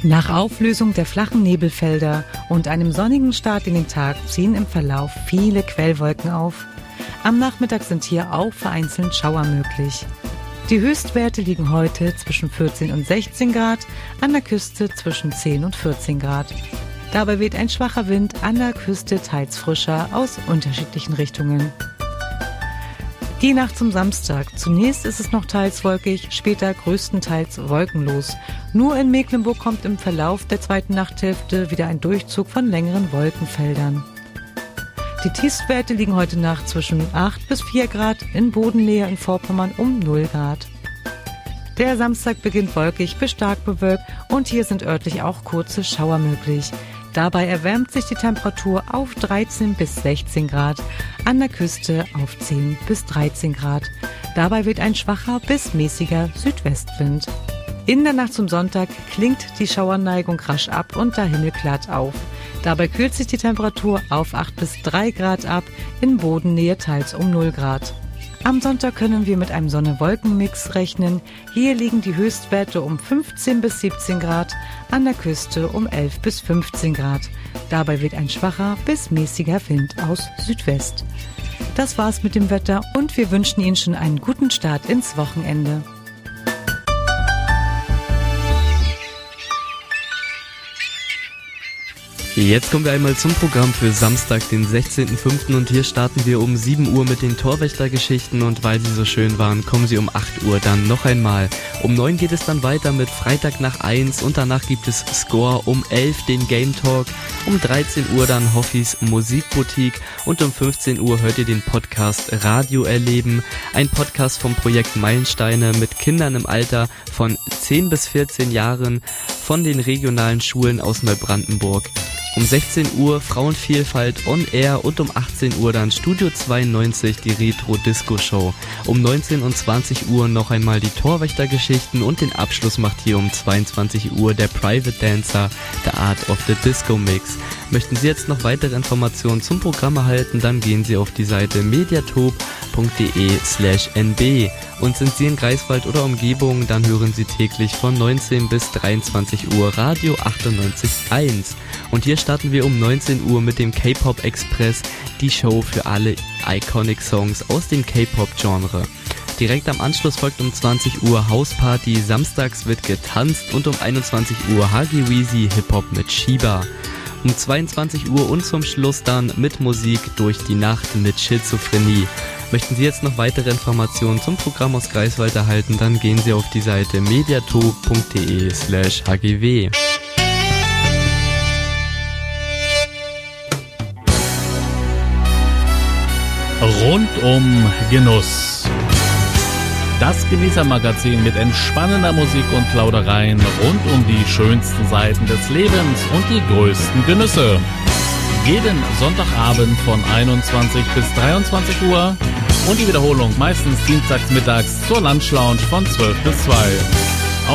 Nach Auflösung der flachen Nebelfelder und einem sonnigen Start in den Tag ziehen im Verlauf viele Quellwolken auf. Am Nachmittag sind hier auch vereinzelt Schauer möglich. Die Höchstwerte liegen heute zwischen 14 und 16 Grad, an der Küste zwischen 10 und 14 Grad. Dabei weht ein schwacher Wind, an der Küste teils frischer aus unterschiedlichen Richtungen. Die Nacht zum Samstag. Zunächst ist es noch teils wolkig, später größtenteils wolkenlos. Nur in Mecklenburg kommt im Verlauf der zweiten Nachthälfte wieder ein Durchzug von längeren Wolkenfeldern. Die Tiefstwerte liegen heute Nacht zwischen 8 bis 4 Grad, in Bodennähe in Vorpommern um 0 Grad. Der Samstag beginnt wolkig bis stark bewölkt und hier sind örtlich auch kurze Schauer möglich. Dabei erwärmt sich die Temperatur auf 13 bis 16 Grad, an der Küste auf 10 bis 13 Grad. Dabei weht ein schwacher bis mäßiger Südwestwind. In der Nacht zum Sonntag klingt die Schauerneigung rasch ab und der Himmel klart auf. Dabei kühlt sich die Temperatur auf 8 bis 3 Grad ab, in Bodennähe teils um 0 Grad. Am Sonntag können wir mit einem Sonne-Wolken-Mix rechnen. Hier liegen die Höchstwerte um 15 bis 17 Grad, an der Küste um 11 bis 15 Grad. Dabei weht ein schwacher bis mäßiger Wind aus Südwest. Das war's mit dem Wetter und wir wünschen Ihnen schon einen guten Start ins Wochenende. Jetzt kommen wir einmal zum Programm für Samstag, den 16.05. und hier starten wir um 7 Uhr mit den Torwächtergeschichten und weil sie so schön waren, kommen sie um 8 Uhr dann noch einmal. Um 9 geht es dann weiter mit Freitag nach 1 und danach gibt es Score, um 11 den Game Talk, um 13 Uhr dann Hoffis Musikboutique und um 15 Uhr hört ihr den Podcast Radio erleben, ein Podcast vom Projekt Meilensteine mit Kindern im Alter von 10 bis 14 Jahren von den regionalen Schulen aus Neubrandenburg. Um 16 Uhr Frauenvielfalt on Air und um 18 Uhr dann Studio 92, die Retro-Disco-Show. Um 19 und 20 Uhr noch einmal die Torwächtergeschichten und den Abschluss macht hier um 22 Uhr der Private Dancer, The Art of the Disco Mix. Möchten Sie jetzt noch weitere Informationen zum Programm erhalten, dann gehen Sie auf die Seite mediatop.de/nb. Und sind Sie in Greifswald oder Umgebung, dann hören Sie täglich von 19 bis 23 Uhr Radio 98.1. Und hier starten wir um 19 Uhr mit dem K-Pop Express, die Show für alle Iconic Songs aus dem K-Pop-Genre. Direkt am Anschluss folgt um 20 Uhr Hausparty, samstags wird getanzt und um 21 Uhr Huggy Weezy Hip-Hop mit Shiba. Um 22 Uhr und zum Schluss dann mit Musik durch die Nacht mit Schizophrenie. Möchten Sie jetzt noch weitere Informationen zum Programm aus Greifswald erhalten, dann gehen Sie auf die Seite mediatop.de/hgw. Rundum Genuss. Das Genießermagazin mit entspannender Musik und Plaudereien rund um die schönsten Seiten des Lebens und die größten Genüsse. Jeden Sonntagabend von 21 bis 23 Uhr und die Wiederholung meistens dienstags mittags zur Lunch Lounge von 12 bis 2.